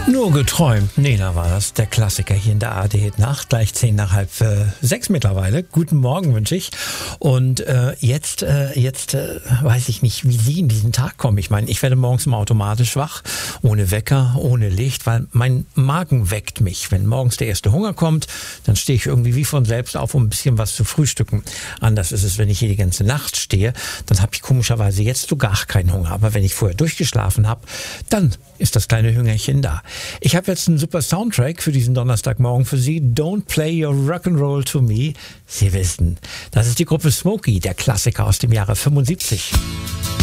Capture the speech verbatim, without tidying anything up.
Nur geträumt. Nena war das, der Klassiker hier in der A R D-Nacht. Gleich zehn nach halb äh, sechs mittlerweile. Guten Morgen wünsche ich. Und äh, jetzt, äh, jetzt äh, weiß ich nicht, wie Sie in diesen Tag kommen. Ich meine, ich werde morgens immer automatisch wach, ohne Wecker, ohne Licht, weil mein Magen weckt mich. Wenn morgens der erste Hunger kommt, dann stehe ich irgendwie wie von selbst auf, um ein bisschen was zu frühstücken. Anders ist es, wenn ich hier die ganze Nacht stehe, dann habe ich komischerweise jetzt so gar keinen Hunger. Aber wenn ich vorher durchgeschlafen habe, dann ist das kleine Hüngerchen da. Ich habe jetzt einen super Soundtrack für diesen Donnerstagmorgen für Sie. Don't play your rock'n'roll to me. Sie wissen, das ist die Gruppe Smokey, der Klassiker aus dem Jahre fünfundsiebzig.